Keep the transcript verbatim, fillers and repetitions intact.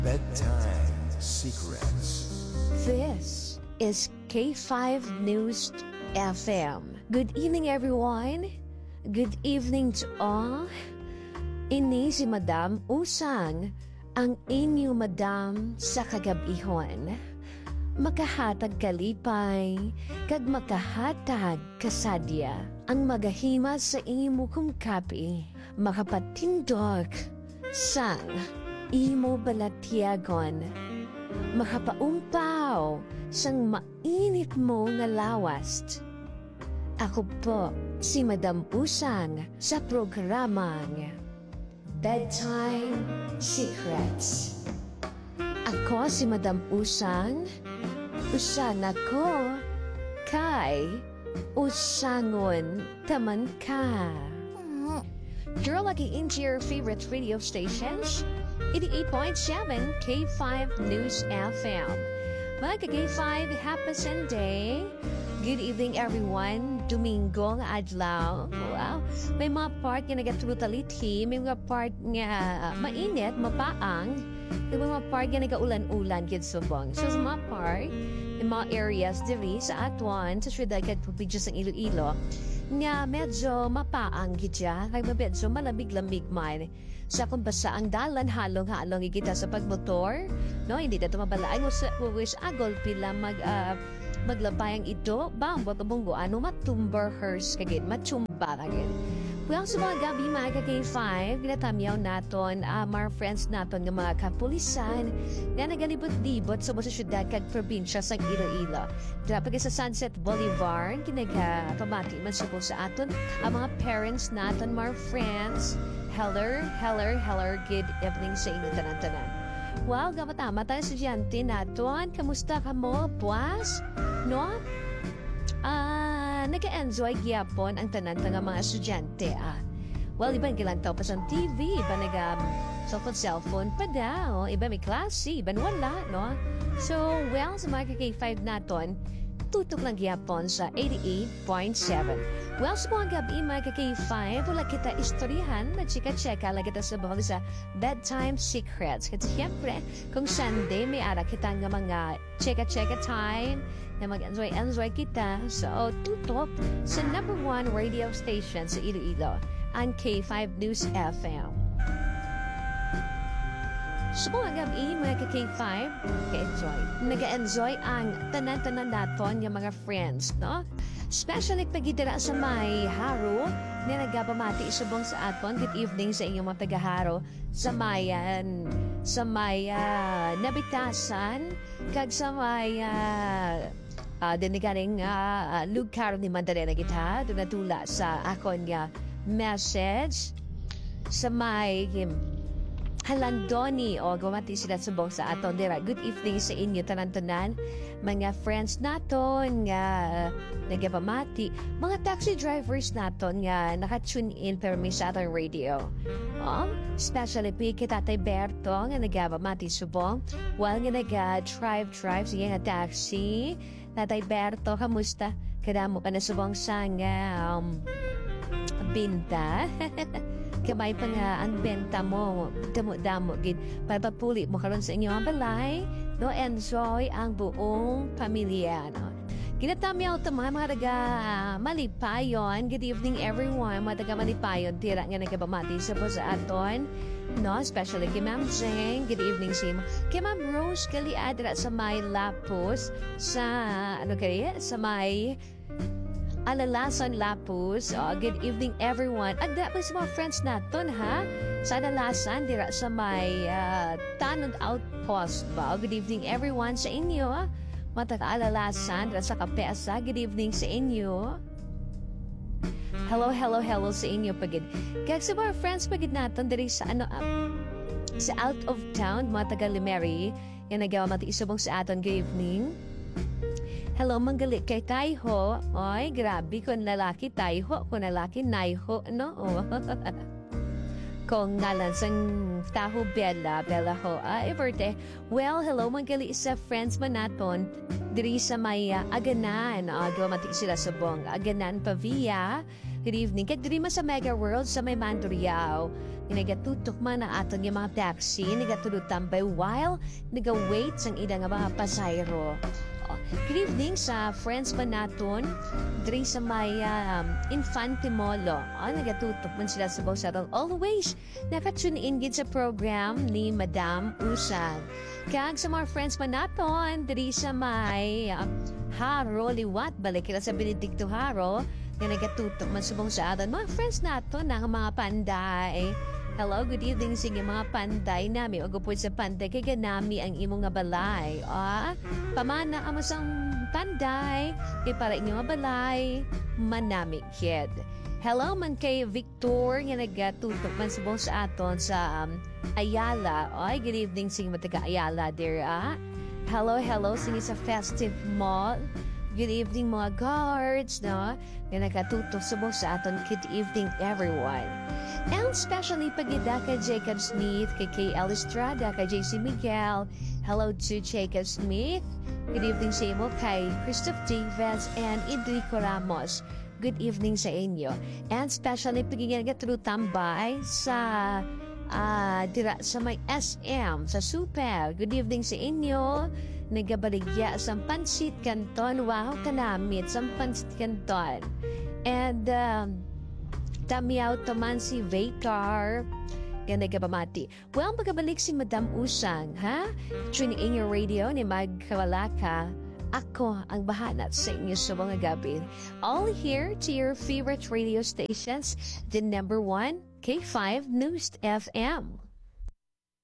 Bedtime Secrets. This is K five News F M. Good evening, everyone. Good evening to all. Ini si Madam Usang, ang inyo Madam sa kagabihon. Makahatag kalipay, kag makahatag kasadya, ang magahima sa imo kong kapi, makapatindog sang imo balatyagon, makapaumpaw sang mainit mo nga lawast. Ako po si Madam Usang sa programang Bedtime Secrets. Ako si Madam Usang, usang ako kay usangon taman ka. You're lucky into your favorite radio stations, eighty-eight point seven K five News F M. Mga K five, happy Sunday. Good evening, everyone. Domingo nga adlaw. Wow. May mga part nga nagatrutaliti, may mga part nga uh, mainit, mapaang. May mga part nga nagaulan-ulan kid subong. So sa mga part, may mga areas diri sa Atuan, sa syudad kag probinsya sa Iloilo, nga medyo mapaang gidya, kay medyo malamig-lamig man. Sa kung basa ang dalan halong-halong igita sa pagmotor, no, hindi na tumabalaay mo sa wish agol pila mag uh, maglabayang ito, ba ang botobonggo ano matumber hers kagin, matumba kagin. Well, sa mga gabi mga K five, ginatamyaw naton uh, mga friends naton ng mga kapulisan na nagalibot-libot sa mga syudad kag probinsya sa Iloilo. Dapat sa Sunset Boulevard, kinagpamati man supo sa aton ang mga parents naton, mga friends. Heller, heller, heller, good evening sa inyo tanan-tanan. Wow, gamatama tayo estudyante naton. Kamusta ka mo, buwas? No? Ah, nag-enjoy gyapon ang tanan nga mga estudyante, ah. Well, iba gilang tao pa sa T V, iba nag um, cellphone, cellphone pa daw, iba may klase, iba wala, no? So, well, sa mga K five naton, tutok lang gyapon sa eighty-eight point seven. Well, sa mga gabi, mga K five, wala kita istoryahan, magsika-cheka lang kita sa bahol sa Bedtime Secrets. Kasi siyempre, kung Sunday, may ara kita nga mga cheka-cheka time, na mag-enjoy-enjoy kita. So, tutok sa number one radio station sa Iloilo, ang K five News F M. Sa mga gabi, mga K five, ka-enjoy. Nag-enjoy ang tanan-tanan naton yung mga friends, no? Especially pagitira sa may haro na nagapamati isubong sa aton. Good evening sa inyong mga pagaharo sa mayan, sa may uh, nabitasan, kag sa may uh, uh, dinigaring uh, lugar ni Mandarena kita, doon natula sa akon nga message sa may um, Halandoni o gumati sila subong sa aton dira. Good evening sa inyo tanan-tanan mga friends naton nga uh, nagapamati, mga taxi drivers naton nga naka-tune in permi sa aton radio. Oh, especially pi kay Tatay Berto nga nagapamati subong while nga nag-drive drive sige nga taxi. Tatay Berto, kamusta? Kadamo ka na subong sa nga um, binta. Kamay pa nga ang benta mo, damo-damo gid para papuli mo karon sa inyong balay, no, enjoy ang buong pamilya, no. Ginatamyaw ta mga mga taga Malipayon. Good evening everyone, mga taga Malipayon, tira nga nagkabamati sa po sa aton, no, especially kay Ma'am Jeng. Good evening sa imo. Kay Ma'am Rose Kaliadra sa may Lapos, sa ano kaya, sa may Alalasan Lapus. Oh, good evening everyone. Agda pa sa mga friends naton ha. Sa Alalasan dira sa may uh, Tanod Outpost ba. Good evening everyone sa inyo. Mga taga-Alalasan dira sa Kapesa. Good evening sa inyo. Hello, hello, hello sa inyo pagid. Kaya sa mga friends pagid naton diri sa ano uh, sa out of town, mga taga-Limeri, yung nagawa matiisubong sa aton. Good evening. Hello, manggalit kay Tayho. Oy, grabe kung lalaki Tayho, kung lalaki Nayho, no? Oh. Kung ngalan sang Taho Bella, Bella ho. Ah, iberte. Well, hello, manggalit sa friends man naton. Diri sa may uh, Aganan. Uh, Gawamati sila sa bong Aganan Pavia. Good evening. Kaya diri man sa Mega World sa may Mandurriao. Nagatutok man na aton yung mga taxi, nagatulog tambay while nagawait sang ida nga mga pasayro. Oh, good evening sa friends pa naton, diri sa may um, Infante Molo. Oh, nagatutok man sila sa Bawsatong. Always nakatune in gid sa program ni Madam Usang. Kag sa mga friends pa naton, diri sa may uh, Haro Liwat, balik kila sa Benedicto Haro, nga nagatutok man subong sa aton. Mga friends naton na mga panday. Hello, good evening sa inyo mga panday nami. O gupod sa panday, kaya nami ang imo nga balay. Ah, pamana ang masang panday, kaya para inyo nga balay, manami kid. Hello man kay Victor, nga nagatutok man subong sa aton sa um, Ayala. Ay, good evening sa inyo mga Ayala there, ah. Hello, hello sa inyo sa Festive Mall. Good evening mga guards, no? Nga nagatutok subong sa aton. Good evening everyone. And especially pagida kay Jacob Smith, kay K L Estrada, kay J C Miguel. Hello to Jacob Smith. Good evening sa inyo kay Christoph Davis and Enrico Ramos. Good evening sa inyo. And especially pagiging tambay sa uh, dira sa may S M, sa Super. Good evening sa inyo. Nagabaligya sa Pansit Canton. Wow, kanamit sa Pansit Canton. And um, tamiyaw taman si Vaycar. Kaya nagabamati. Well, magabalik si Madam Usang, ha? Tune in your radio ni magkawala ka. Ako ang bahanat sa inyo sa mga gabi. All here to your favorite radio stations. The number one, K five News F M.